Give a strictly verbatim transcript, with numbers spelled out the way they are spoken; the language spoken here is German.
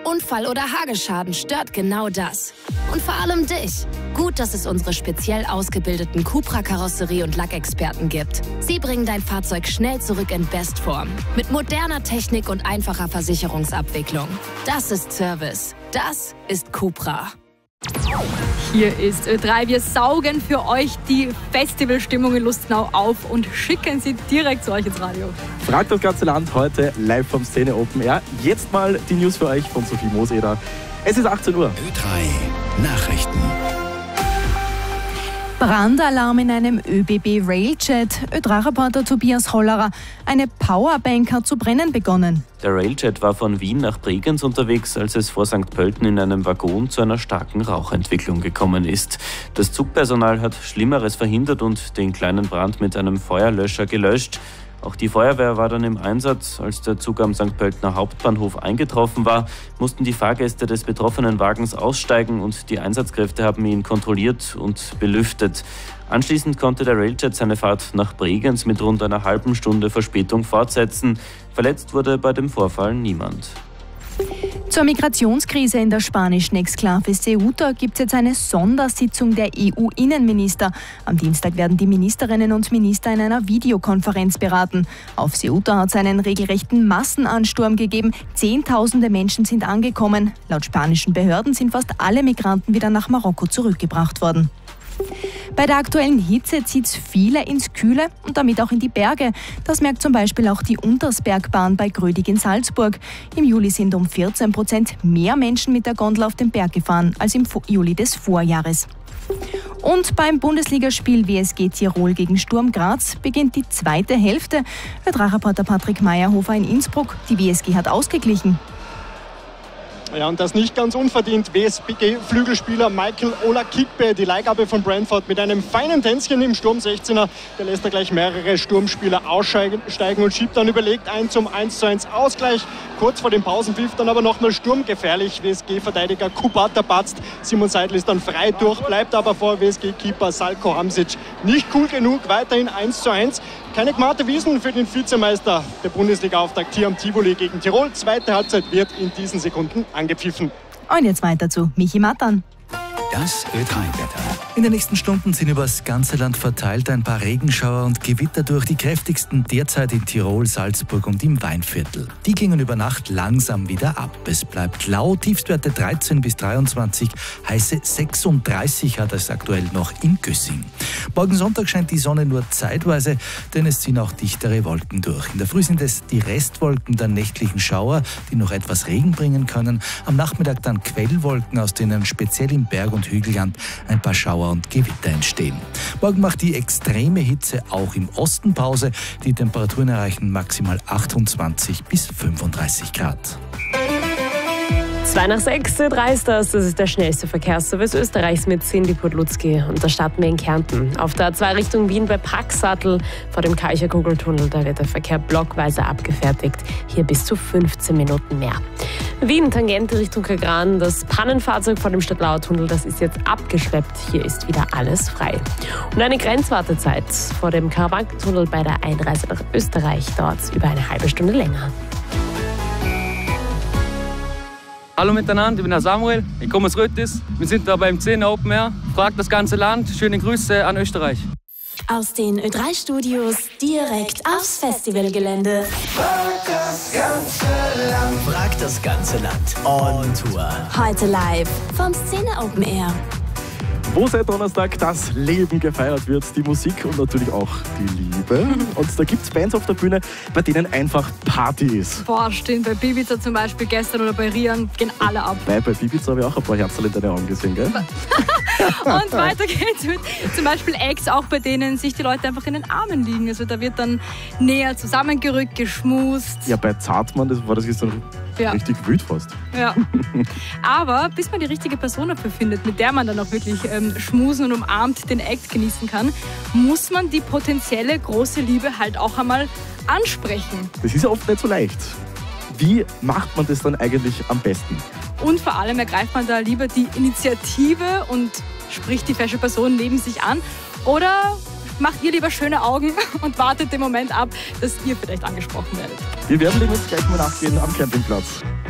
Unfall oder Hagelschaden stört genau das. Und vor allem dich. Gut, dass es unsere speziell ausgebildeten Cupra-Karosserie- und Lackexperten gibt. Sie bringen dein Fahrzeug schnell zurück in Bestform. Mit moderner Technik und einfacher Versicherungsabwicklung. Das ist Service. Das ist Cupra. Hier ist Ö drei. Wir saugen für euch die Festivalstimmung in Lustenau auf und schicken sie direkt zu euch ins Radio. Fragt das ganze Land heute live vom Szene Open Air. Jetzt mal die News für euch von Sophie Mooseder. Es ist achtzehn Uhr. Ö drei Nachrichten. Brandalarm in einem ÖBB-Railjet. Ö drei Reporter Tobias Hollerer. Eine Powerbank hat zu brennen begonnen. Der Railjet war von Wien nach Bregenz unterwegs, als es vor Sankt Pölten in einem Waggon zu einer starken Rauchentwicklung gekommen ist. Das Zugpersonal hat Schlimmeres verhindert und den kleinen Brand mit einem Feuerlöscher gelöscht. Auch die Feuerwehr war dann im Einsatz. Als der Zug am Sankt Pöltener Hauptbahnhof eingetroffen war, mussten die Fahrgäste des betroffenen Wagens aussteigen und die Einsatzkräfte haben ihn kontrolliert und belüftet. Anschließend konnte der Railjet seine Fahrt nach Bregenz mit rund einer halben Stunde Verspätung fortsetzen. Verletzt wurde bei dem Vorfall niemand. Zur Migrationskrise in der spanischen Exklave Ceuta gibt es jetzt eine Sondersitzung der E U-Innenminister. Am Dienstag werden die Ministerinnen und Minister in einer Videokonferenz beraten. Auf Ceuta hat es einen regelrechten Massenansturm gegeben. Zehntausende Menschen sind angekommen. Laut spanischen Behörden sind fast alle Migranten wieder nach Marokko zurückgebracht worden. Bei der aktuellen Hitze zieht es viele ins Kühle und damit auch in die Berge. Das merkt zum Beispiel auch die Untersbergbahn bei Grödig in Salzburg. Im Juli sind um vierzehn Prozent mehr Menschen mit der Gondel auf den Berg gefahren als im Juli des Vorjahres. Und beim Bundesligaspiel W S G Tirol gegen Sturm Graz beginnt die zweite Hälfte. Ö drei Reporter Patrick Meyerhofer in Innsbruck. Die W S G hat ausgeglichen. Ja, und das nicht ganz unverdient. W S G-Flügelspieler Michael Olakikpe, die Leihgabe von Brentford mit einem feinen Tänzchen im Sturm sechzehner. Der lässt da gleich mehrere Sturmspieler aussteigen und schiebt dann überlegt ein zum eins zu eins Ausgleich. Kurz vor dem Pausenpfiff dann aber nochmal sturmgefährlich. W S G-Verteidiger Kubata patzt. Simon Seidel ist dann frei durch, bleibt aber vor W S G-Keeper Salko Hamsic nicht cool genug. Weiterhin eins zu eins. Keine Gmate Wiesen für den Vizemeister. Der Bundesliga-Auftakt hier am Tivoli gegen Tirol. Zweite Halbzeit wird in diesen Sekunden angepfiffen. Und jetzt weiter zu Michi Mattern. Das Ö drei Wetter. In den nächsten Stunden sind über das ganze Land verteilt ein paar Regenschauer und Gewitter durch, die kräftigsten derzeit in Tirol, Salzburg und im Weinviertel. Die gingen über Nacht langsam wieder ab. Es bleibt lau, Tiefstwerte dreizehn bis dreiundzwanzig, heiße sechsunddreißig hat es aktuell noch in Güssing. Morgen Sonntag scheint die Sonne nur zeitweise, denn es ziehen auch dichtere Wolken durch. In der Früh sind es die Restwolken der nächtlichen Schauer, die noch etwas Regen bringen können. Am Nachmittag dann Quellwolken, aus denen speziell im Berg- und Hügelland ein paar Schauer und Gewitter entstehen. Morgen macht die extreme Hitze auch im Osten Pause. Die Temperaturen erreichen maximal achtundzwanzig bis fünfunddreißig Grad. zwei nach sechs, Ö drei ist das. Das ist der schnellste Verkehrsservice Österreichs mit Cindy Podlutzki. Und da starten wir in Kärnten. Auf der A zwei Richtung Wien bei Packsattel vor dem Kaicher Kugeltunnel. Da wird der Verkehr blockweise abgefertigt. Hier bis zu fünfzehn Minuten mehr. Wien, Tangente Richtung Kagran. Das Pannenfahrzeug vor dem Stadtlauer Tunnel, das ist jetzt abgeschleppt. Hier ist wieder alles frei. Und eine Grenzwartezeit vor dem Karawankentunnel bei der Einreise nach Österreich dauert über eine halbe Stunde länger. Hallo miteinander, ich bin der Samuel, ich komme aus Röttis. Wir sind da beim Szene Open Air. Fragt das ganze Land. Schöne Grüße an Österreich. Aus den Ö drei Studios direkt aufs Festivalgelände. Fragt das ganze Land. Fragt das ganze Land. On Tour. Heute live vom Szene Open Air. Wo seit Donnerstag das Leben gefeiert wird, die Musik und natürlich auch die Liebe. Und da gibt es Bands auf der Bühne, bei denen einfach Party ist. Boah, stimmt. Bei Bibiza zum Beispiel gestern oder bei Rian gehen alle ab. Bei, bei Bibiza habe ich auch ein paar Herzl in deine Augen gesehen, gell? Und weiter geht's mit zum Beispiel Acts, auch bei denen sich die Leute einfach in den Armen liegen. Also da wird dann näher zusammengerückt, geschmust. Ja, bei Zartmann, das war das gestern ja. richtig wild fast. Ja. Aber bis man die richtige Person dafür findet, mit der man dann auch wirklich ähm, schmusen und umarmt den Act genießen kann, muss man die potenzielle große Liebe halt auch einmal ansprechen. Das ist ja oft nicht so leicht. Wie macht man das dann eigentlich am besten? Und vor allem ergreift man da lieber die Initiative und spricht die falsche Person neben sich an. Oder macht ihr lieber schöne Augen und wartet den Moment ab, dass ihr vielleicht angesprochen werdet. Wir werden dem jetzt gleich mal nachgehen am Campingplatz.